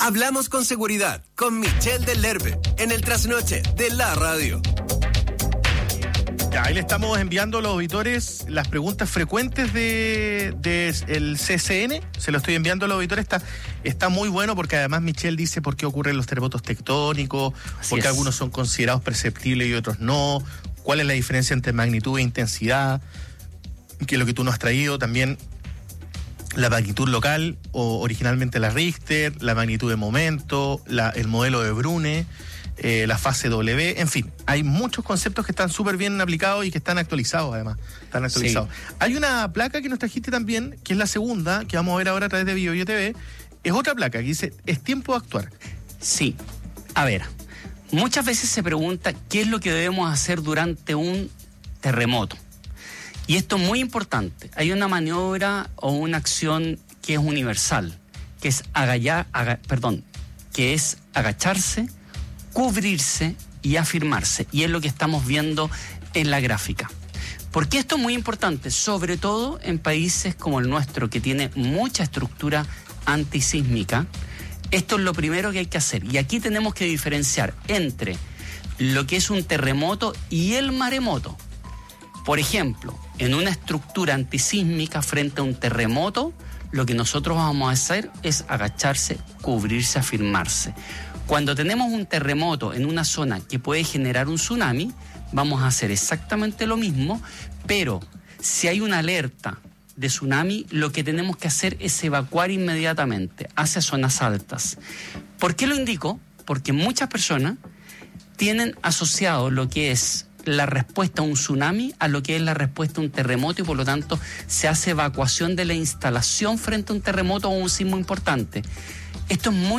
Hablamos con seguridad con Michelle del Lerbe en el Trasnoche de la radio. Ya, ahí le estamos enviando a los auditores las preguntas frecuentes de el CCN. Se lo estoy enviando a los auditores. Está muy bueno porque además Michelle dice por qué ocurren los terremotos tectónicos, por qué algunos son considerados perceptibles y otros no, cuál es la diferencia entre magnitud e intensidad, que es lo que tú nos has traído también. La magnitud local, o originalmente la Richter, la magnitud de momento, el modelo de Brune, la fase W, en fin, hay muchos conceptos que están súper bien aplicados y que están actualizados además. Sí. Hay una placa que nos trajiste también, que es la segunda, que vamos a ver ahora a través de BioBio TV, es otra placa que dice, es tiempo de actuar. Sí, a ver, muchas veces se pregunta qué es lo que debemos hacer durante un terremoto. Y esto es muy importante. Hay una maniobra o una acción que es universal, que es agacharse, cubrirse y afirmarse. Y es lo que estamos viendo en la gráfica. ¿Por qué esto es muy importante? Sobre todo en países como el nuestro, que tiene mucha estructura antisísmica. Esto es lo primero que hay que hacer. Y aquí tenemos que diferenciar entre lo que es un terremoto y el maremoto. Por ejemplo, en una estructura antisísmica frente a un terremoto, lo que nosotros vamos a hacer es agacharse, cubrirse, afirmarse. Cuando tenemos un terremoto en una zona que puede generar un tsunami, vamos a hacer exactamente lo mismo, pero si hay una alerta de tsunami, lo que tenemos que hacer es evacuar inmediatamente hacia zonas altas. ¿Por qué lo indico? Porque muchas personas tienen asociado lo que es la respuesta a un tsunami a lo que es la respuesta a un terremoto, y por lo tanto se hace evacuación de la instalación frente a un terremoto o un sismo importante. Esto es muy